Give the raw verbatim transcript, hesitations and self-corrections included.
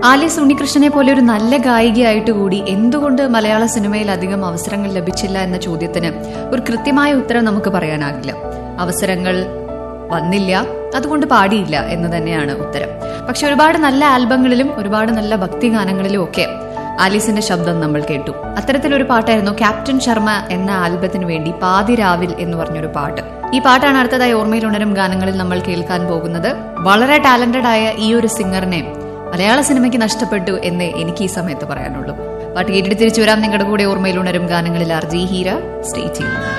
Alice ഉണ്ണികൃഷ്ണനെ പോലെ ഒരു നല്ല ഗായികയായിട്ട് കൂടി എന്തുകൊണ്ട് മലയാള സിനിമയിൽ അധികം അവസരങ്ങൾ ലഭിച്ചില്ല എന്ന ചോദ്യത്തിന് ഒരു കൃത്യമായ ഉത്തരം നമുക്ക് പറയാനാകില്ല. അവസരങ്ങൾ വന്നില്ല, അതുകൊണ്ട് പാടിയില്ല എന്ന് തന്നെയാണ് ഉത്തരം. പക്ഷെ ഒരുപാട് നല്ല ആൽബങ്ങളിലും ഒരുപാട് നല്ല ഭക്തിഗാനങ്ങളിലും ഒക്കെ ആലീസിന്റെ ശബ്ദം നമ്മൾ കേട്ടു. അത്തരത്തിലൊരു പാട്ടായിരുന്നു ക്യാപ്റ്റൻ ശർമ്മ എന്ന ആൽബത്തിന് വേണ്ടി പാതിരാവിൽ എന്ന് പറഞ്ഞൊരു പാട്ട്. ഈ പാട്ടാണ് അടുത്തതായി ഓർമ്മയിൽ ഉണരും ഗാനങ്ങളിൽ നമ്മൾ കേൾക്കാൻ പോകുന്നത്. വളരെ ടാലന്റഡ് ആയ ഈ ഒരു സിംഗറിനെ മലയാള സിനിമയ്ക്ക് നഷ്ടപ്പെട്ടു എന്ന് എനിക്ക് ഈ സമയത്ത് പറയാനുള്ളൂ. പാട്ട് കേട്ടിട്ട് തിരിച്ചു വരാം നിങ്ങളുടെ കൂടെ ഓർമ്മയിൽ ഉണരും ഗാനങ്ങളിൽ. R G Heera. Stay tuned.